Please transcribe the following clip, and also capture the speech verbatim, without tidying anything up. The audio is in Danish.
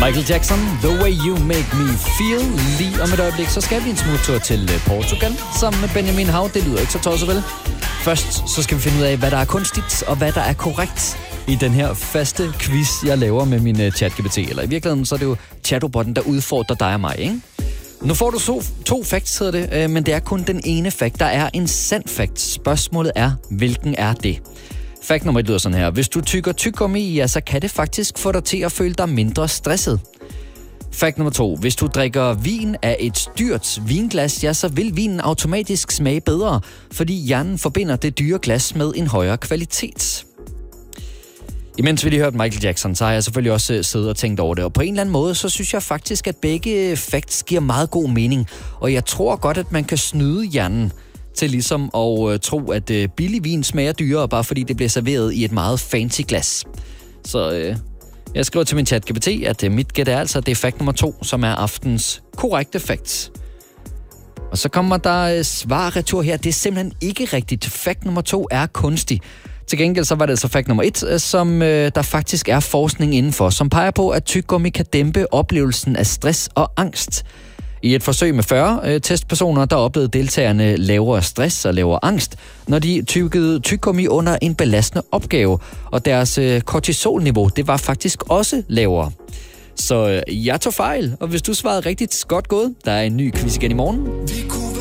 Michael Jackson, The Way You Make Me Feel. Lige om et øjeblik, så skal vi en smuttur til Portugal sammen med Benjamin Hav. Det lyder ikke så tosset, vel? Først så skal vi finde ud af, hvad der er kunstigt og hvad der er korrekt i den her faste quiz, jeg laver med min ChatGPT. Eller i virkeligheden, så er det jo chatrobotten, der udfordrer dig og mig, ikke? Nu får du to, to facts, hedder det, men det er kun den ene fact. Der er en sand fact. Spørgsmålet er, hvilken er det? Fact nummer et lyder sådan her. Hvis du tykker tyggegummi, ja, så kan det faktisk få dig til at føle dig mindre stresset. Fact nummer to. Hvis du drikker vin af et dyrt vinglas, ja, så vil vinen automatisk smage bedre, fordi hjernen forbinder det dyre glas med en højere kvalitet. Imens vi lige hørte Michael Jackson, så har jeg selvfølgelig også siddet og tænkt over det. Og på en eller anden måde, så synes jeg faktisk, at begge facts giver meget god mening. Og jeg tror godt, at man kan snyde hjernen til ligesom at tro, at billig vin smager dyrere, bare fordi det bliver serveret i et meget fancy glas. Så øh, jeg skriver til min ChatGPT, at mit gæt er altså, det er fact nummer to, som er aftens korrekte facts. Og så kommer der svar-retur her. Det er simpelthen ikke rigtigt. Fact nummer to er kunstig. Til gengæld så var det altså fact nummer et, som øh, der faktisk er forskning indenfor, som peger på, at tyggegummi kan dæmpe oplevelsen af stress og angst. I et forsøg med fyrre øh, testpersoner, der oplevede deltagerne lavere stress og lavere angst, når de tyggede tyggegummi under en belastende opgave, og deres øh, kortisolniveau, det var faktisk også lavere. Så øh, jeg tog fejl, og hvis du svarede rigtigt, godt gået. Der er en ny quiz igen i morgen.